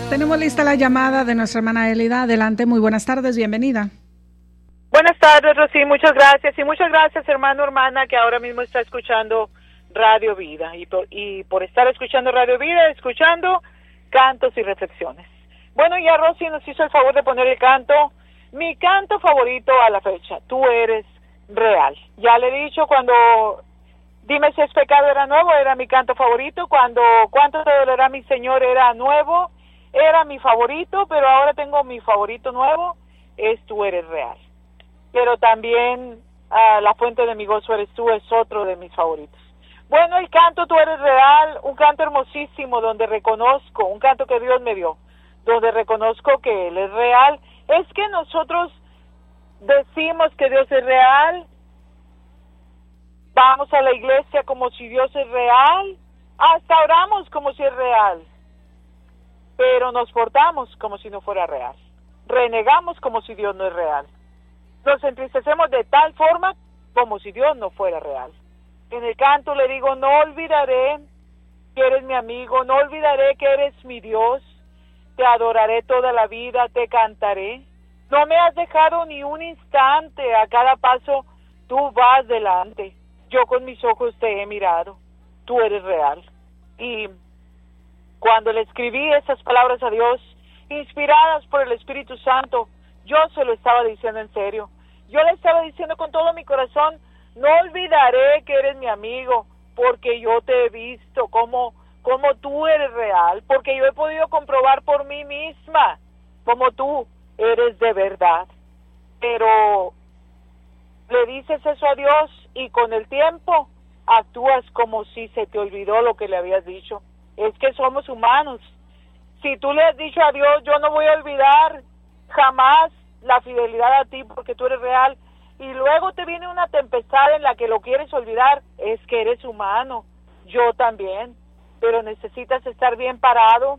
Tenemos lista la llamada de nuestra hermana Elida. Adelante, muy buenas tardes, bienvenida. Buenas tardes, Rosy, muchas gracias. Y muchas gracias, hermana, que ahora mismo está escuchando Radio Vida. Y por estar escuchando Radio Vida, escuchando cantos y reflexiones. Bueno, ya Rosy nos hizo el favor de poner el canto, mi canto favorito a la fecha, Tú eres real. Ya le he dicho, cuando Dime si es pecado era nuevo, era mi canto favorito. Cuando Cuánto te dolerá mi Señor era nuevo, era mi favorito, pero ahora tengo mi favorito nuevo, es Tú eres real. Pero también La fuente de mi gozo eres tú, es otro de mis favoritos. Bueno, el canto Tú eres real, un canto hermosísimo donde reconozco, un canto que Dios me dio, donde reconozco que Él es real. Es que nosotros decimos que Dios es real, vamos a la iglesia como si Dios es real, hasta oramos como si es real, pero nos portamos como si no fuera real, renegamos como si Dios no es real, nos entristecemos de tal forma como si Dios no fuera real. En el canto le digo, no olvidaré que eres mi amigo, no olvidaré que eres mi Dios, te adoraré toda la vida, te cantaré, no me has dejado ni un instante, a cada paso tú vas delante, yo con mis ojos te he mirado, tú eres real. Y cuando le escribí esas palabras a Dios, inspiradas por el Espíritu Santo, yo se lo estaba diciendo en serio, yo le estaba diciendo con todo mi corazón, no olvidaré que eres mi amigo, porque yo te he visto como tú eres real, porque yo he podido comprobar por mí misma como tú eres de verdad. Pero le dices eso a Dios y con el tiempo actúas como si se te olvidó lo que le habías dicho. Es que somos humanos. Si tú le has dicho a Dios, yo no voy a olvidar jamás la fidelidad a ti porque tú eres real, y luego te viene una tempestad en la que lo quieres olvidar, es que eres humano, yo también, pero necesitas estar bien parado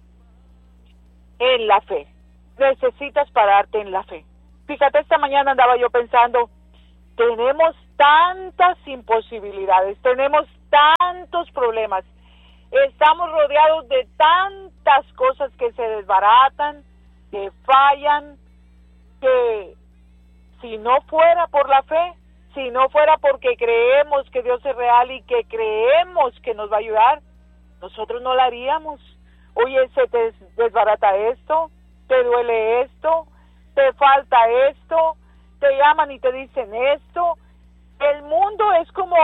en la fe, necesitas pararte en la fe. Fíjate, esta mañana andaba yo pensando, tenemos tantas imposibilidades, tenemos tantos problemas, estamos rodeados de tantas cosas que se desbaratan, que fallan, que si no fuera por la fe, si no fuera porque creemos que Dios es real y que creemos que nos va a ayudar, nosotros no lo haríamos. Oye, se te desbarata esto, te duele esto, te falta esto, te llaman y te dicen esto. El mundo es como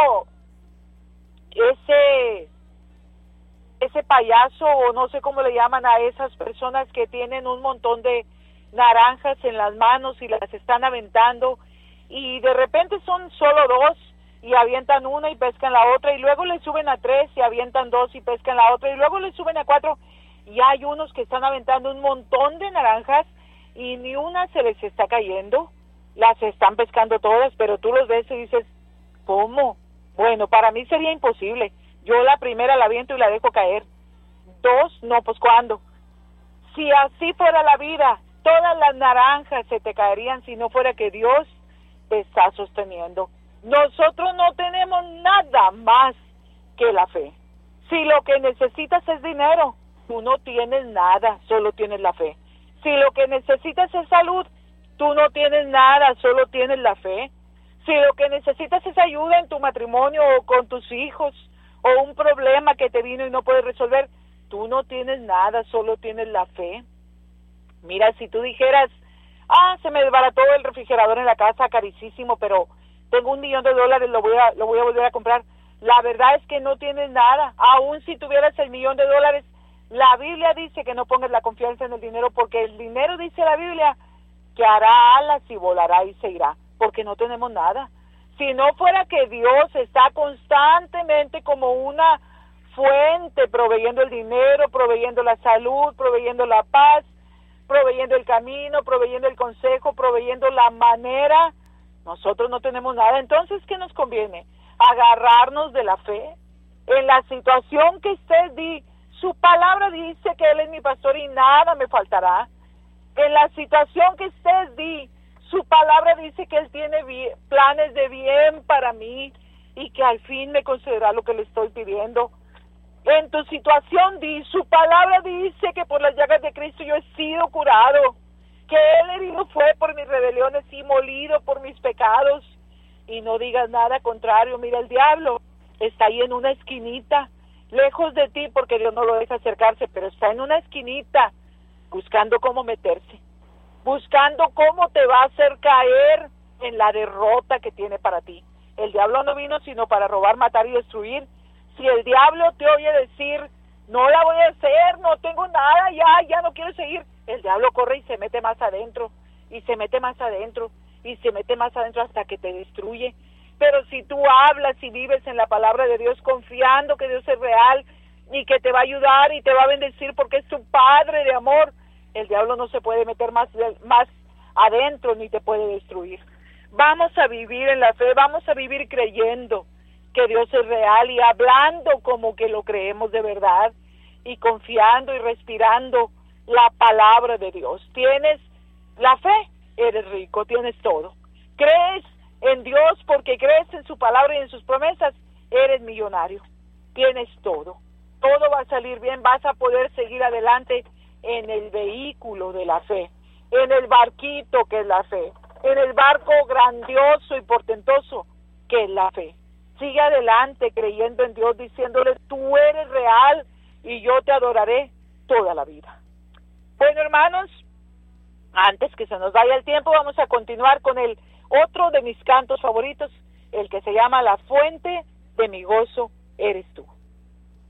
ese payaso, o no sé cómo le llaman a esas personas que tienen un montón de naranjas en las manos y las están aventando, y de repente son solo dos y avientan una y pescan la otra, y luego le suben a tres y avientan dos y pescan la otra, y luego le suben a cuatro, y hay unos que están aventando un montón de naranjas y ni una se les está cayendo, las están pescando todas, pero tú los ves y dices, ¿cómo? Bueno, para mí sería imposible, yo la primera la aviento y la dejo caer, dos, no, pues ¿cuándo? Si así fuera la vida, todas las naranjas se te caerían si no fuera que Dios te está sosteniendo. Nosotros no tenemos nada más que la fe. Si lo que necesitas es dinero, tú no tienes nada, solo tienes la fe. Si lo que necesitas es salud, tú no tienes nada, solo tienes la fe. Si lo que necesitas es ayuda en tu matrimonio o con tus hijos, o un problema que te vino y no puedes resolver, tú no tienes nada, solo tienes la fe. Mira, si tú dijeras, se me desbarató el refrigerador en la casa, carísimo, pero tengo $1,000,000, lo voy a volver a comprar. La verdad es que no tienes nada. Aún si tuvieras $1,000,000, la Biblia dice que no pongas la confianza en el dinero, porque el dinero, dice la Biblia, que hará alas y volará y se irá, porque no tenemos nada. Si no fuera que Dios está constantemente como una fuente, proveyendo el dinero, proveyendo la salud, proveyendo la paz, proveyendo el camino, proveyendo el consejo, proveyendo la manera, nosotros no tenemos nada. Entonces, ¿qué nos conviene? Agarrarnos de la fe. En la situación que estés, su palabra dice que Él es mi pastor y nada me faltará. En la situación que estés, su palabra dice que Él tiene planes de bien para mí y que al fin me concederá lo que le estoy pidiendo. En tu situación, su palabra dice que por las llagas de Cristo yo he sido curado, que Él herido fue por mis rebeliones y molido por mis pecados. Y no digas nada contrario. Mira, el diablo está ahí en una esquinita, lejos de ti, porque Dios no lo deja acercarse, pero está en una esquinita, buscando cómo meterse, buscando cómo te va a hacer caer en la derrota que tiene para ti. El diablo no vino sino para robar, matar y destruir. Si el diablo te oye decir, no la voy a hacer, no tengo nada, ya no quiero seguir, el diablo corre y se mete más adentro, y se mete más adentro, y se mete más adentro hasta que te destruye. Pero si tú hablas y vives en la palabra de Dios, confiando que Dios es real, y que te va a ayudar y te va a bendecir porque es tu Padre de amor, el diablo no se puede meter más adentro ni te puede destruir. Vamos a vivir en la fe, vamos a vivir creyendo que Dios es real y hablando como que lo creemos de verdad y confiando y respirando la palabra de Dios. Tienes la fe, eres rico, tienes todo. Crees en Dios porque crees en su palabra y en sus promesas, eres millonario, tienes todo. Todo va a salir bien, vas a poder seguir adelante en el vehículo de la fe, en el barquito que es la fe, en el barco grandioso y portentoso que es la fe. Sigue adelante creyendo en Dios, diciéndole, tú eres real y yo te adoraré toda la vida. Bueno, hermanos, antes que se nos vaya el tiempo, vamos a continuar con el otro de mis cantos favoritos, el que se llama La fuente de mi gozo eres tú.